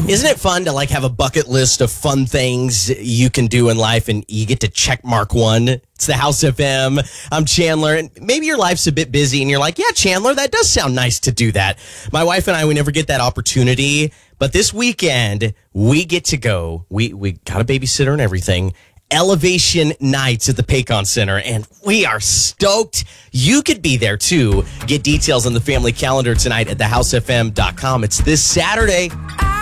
Isn't it fun to have a bucket list of fun things you can do in life and you get to check mark one? It's the House FM. I'm Chandler, and maybe your life's a bit busy and you're like, yeah, Chandler, that does sound nice to do that. My wife and I, we never get that opportunity, but this weekend we get to go. We got a babysitter and everything. Elevation Nights at the Paycon Center, and we are stoked. You could be there too. Get details on the family calendar tonight at thehousefm.com. It's this Saturday.